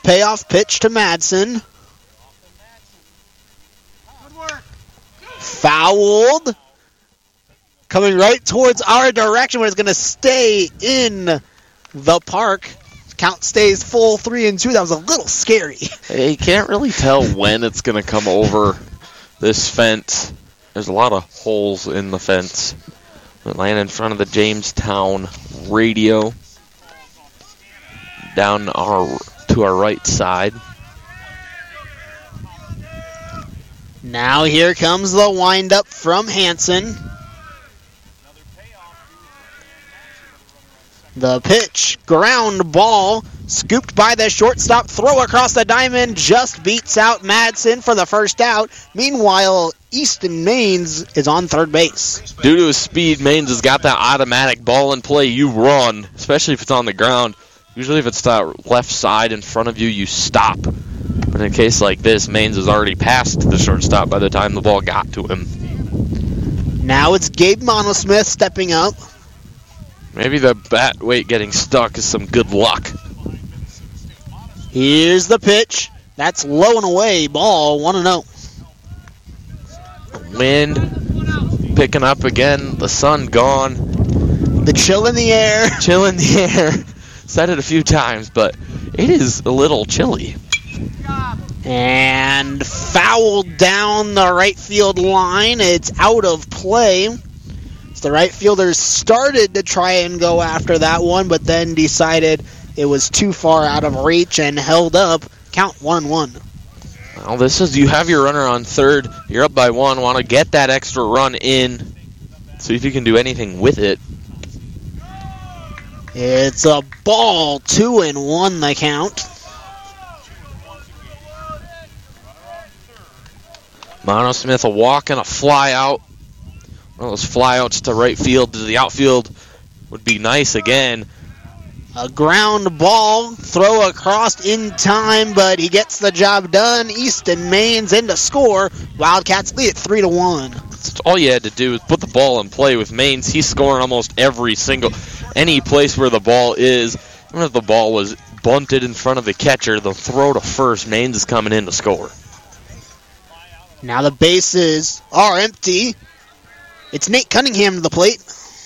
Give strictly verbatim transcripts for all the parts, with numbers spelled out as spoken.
payoff pitch to Madsen. Fouled. Coming right towards our direction, but it's going to stay in the park. Count stays full, three and two. That was a little scary. You can't really tell when it's going to come over this fence. There's a lot of holes in the fence. We land in front of the Jamestown radio. Down our to our right side. Now here comes the windup from Hanson. The pitch, ground ball, scooped by the shortstop, throw across the diamond, just beats out Madsen for the first out. Meanwhile, Easton Maines is on third base. Due to his speed, Maines has got that automatic ball in play. You run, especially if it's on the ground. Usually if it's that left side in front of you, you stop. But in a case like this, Maines has already passed the shortstop by the time the ball got to him. Now it's Gabe Monosmith stepping up. Maybe the bat weight getting stuck is some good luck. Here's the pitch. That's low and away. Ball one and oh. Wind picking up again. The sun gone. The chill in the air. Chill in the air. Said it a few times, but it is a little chilly. And fouled down the right field line. It's out of play. The right fielders started to try and go after that one, but then decided it was too far out of reach and held up. Count one and one. Well, this is, you have your runner on third. You're up by one. Want to get that extra run in. See if you can do anything with it. It's a ball, two and one the count. Monosmith a walk and a fly out. One of those flyouts to right field to the outfield would be nice again. A ground ball, throw across in time, but he gets the job done. Easton Maines in to score. Wildcats lead at three to one. That's all you had to do is put the ball in play with Maines. He's scoring almost every single, any place where the ball is. Even if the ball was bunted in front of the catcher, the throw to first, Maines is coming in to score. Now the bases are empty. It's Nate Cunningham to the plate.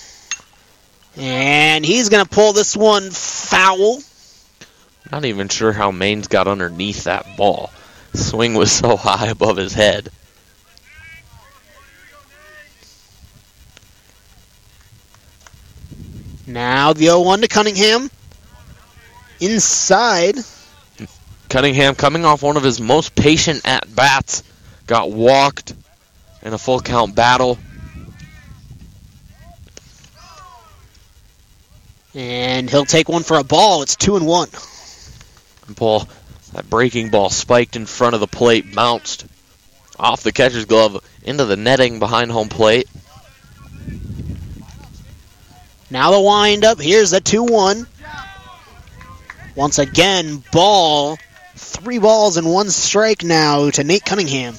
And he's going to pull this one foul. Not even sure how Maines got underneath that ball. Swing was so high above his head. Now the oh one to Cunningham. Inside. Cunningham coming off one of his most patient at-bats. Got walked in a full count battle. And he'll take one for a ball. It's two and one. Ball, that breaking ball spiked in front of the plate, bounced off the catcher's glove into the netting behind home plate. Now the windup. Here's a two one. Once again, ball. Three balls and one strike now to Nate Cunningham.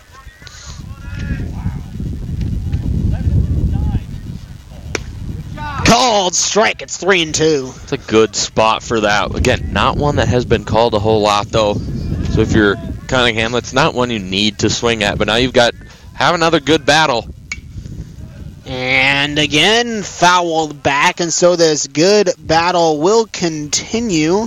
Called strike. It's three and two. It's a good spot for that. Again, not one that has been called a whole lot, though. So if you're Cunningham, that's not one you need to swing at. But now you've got, have another good battle. And again, fouled back, and so this good battle will continue.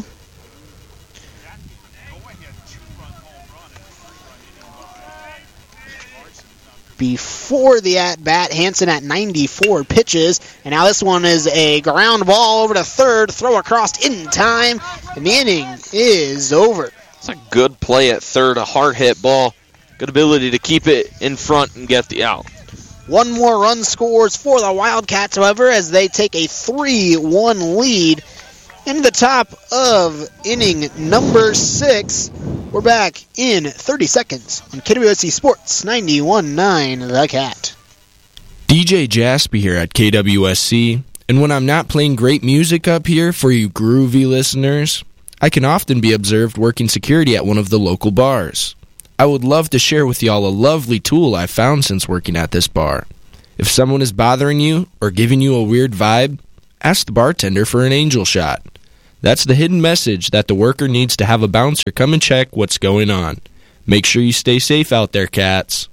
Before the at-bat, Hanson at ninety-four pitches. And now this one is a ground ball over to third. Throw across in time. And the inning is over. It's a good play at third. A hard hit ball. Good ability to keep it in front and get the out. One more run scores for the Wildcats, however, as they take a three one lead. In the top of inning number six. We're back in thirty seconds on K W S C Sports ninety-one point nine The Cat. D J Jaspy here at K W S C, and when I'm not playing great music up here for you groovy listeners, I can often be observed working security at one of the local bars. I would love to share with y'all a lovely tool I've found since working at this bar. If someone is bothering you or giving you a weird vibe, ask the bartender for an angel shot. That's the hidden message that the worker needs to have a bouncer come and check what's going on. Make sure you stay safe out there, cats.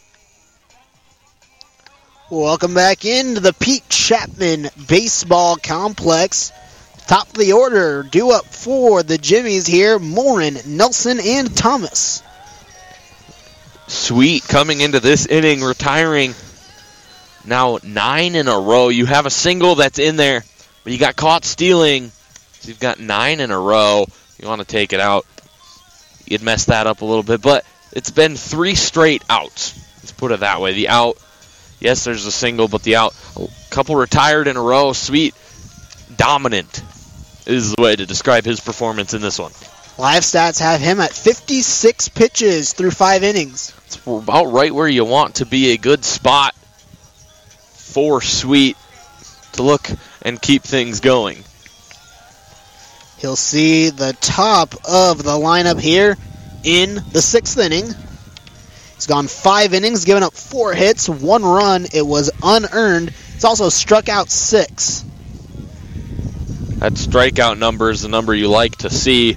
Welcome back into the Pete Chapman Baseball Complex. Top of the order, due up for the Jimmies here, Morin, Nelson, and Thomas. Sweet coming into this inning, retiring now nine in a row. You have a single that's in there, but you got caught stealing. So you've got nine in a row. You want to take it out. You'd mess that up a little bit, but it's been three straight outs. Let's put it that way. The out, yes, there's a single, but the out. A couple retired in a row. Sweet, dominant is the way to describe his performance in this one. Live stats have him at fifty-six pitches through five innings. It's about right where you want to be, a good spot for Sweet to look and keep things going. He'll see the top of the lineup here in the sixth inning. He's gone five innings, given up four hits, one run. It was unearned. He's also struck out six. That strikeout number is the number you like to see.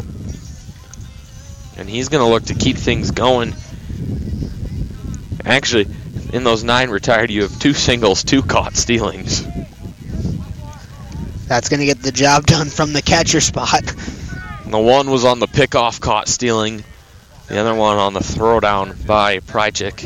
And he's going to look to keep things going. Actually, in those nine retired, you have two singles, two caught stealings. That's going to get the job done from the catcher spot. And the one was on the pickoff caught stealing. The other one on the throwdown by Prychik.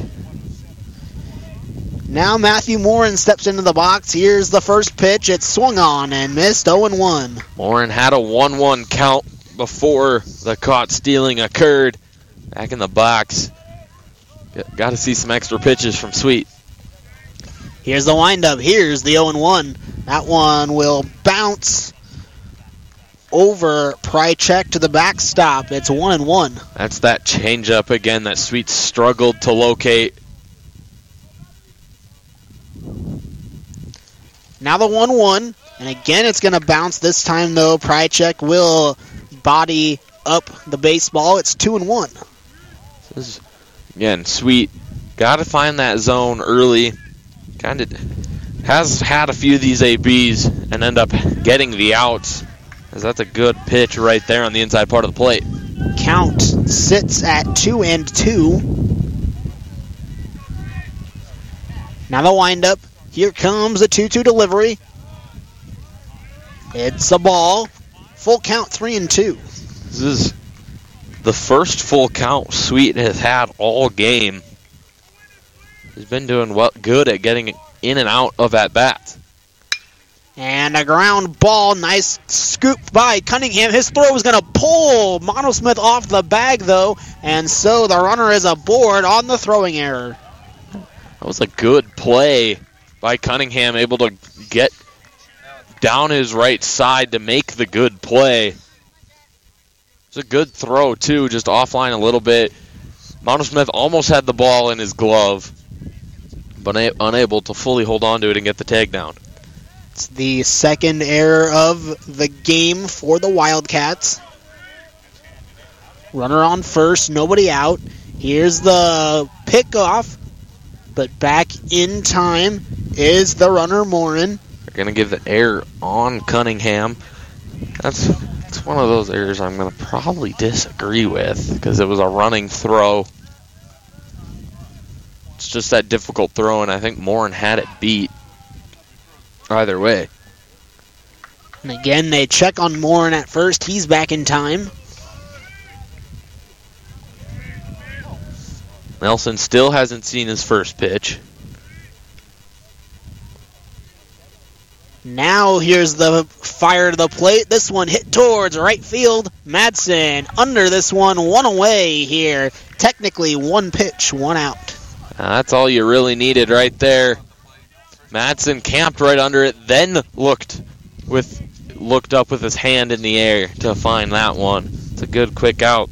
Now Matthew Morin steps into the box. Here's the first pitch. It's swung on and missed, oh and one. Morin had a one one count before the caught stealing occurred. Back in the box. Got to see some extra pitches from Sweet. Here's the windup. Here's the oh and one. That one will bounce over Prychek to the backstop. It's one and one. That's that changeup again that Sweet struggled to locate. Now the one one. And again, it's going to bounce. This time, though, Prychek will body up the baseball. It's two and one. This is, again, Sweet. Got to find that zone early. Kind of has had a few of these A Bs and end up getting the outs. As that's a good pitch right there on the inside part of the plate. Count sits at two and two. Now the windup. Here comes a two two delivery. It's a ball. Full count, three and two. This is the first full count Sweet has had all game. He's been doing well, good at getting in and out of at-bats. And a ground ball, nice scoop by Cunningham. His throw is going to pull Monosmith off the bag, though, and so the runner is aboard on the throwing error. That was a good play by Cunningham, able to get down his right side to make the good play. It's a good throw, too, just offline a little bit. Monosmith almost had the ball in his glove, but unable to fully hold on to it and get the tag down. It's the second error of the game for the Wildcats. Runner on first, nobody out. Here's the pickoff, but back in time is the runner, Morin. They're going to give the error on Cunningham. That's, that's one of those errors I'm going to probably disagree with because it was a running throw. It's just that difficult throw, and I think Morin had it beat either way. And again, they check on Morin at first. He's back in time. Nelson still hasn't seen his first pitch. Now here's the fire to the plate. This one hit towards right field. Madsen under this one, one away here. Technically one pitch, one out. Uh, that's all you really needed right there. Madsen camped right under it, then looked with looked up with his hand in the air to find that one. It's a good quick out.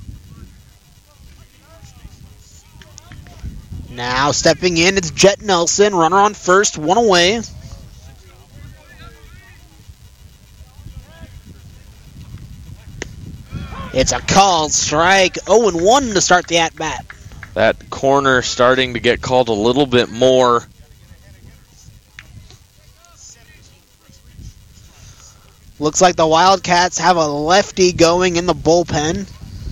Now stepping in, it's Jet Nelson. Runner on first, one away. It's a called strike, oh and one to start the at-bat. That corner starting to get called a little bit more. Looks like the Wildcats have a lefty going in the bullpen.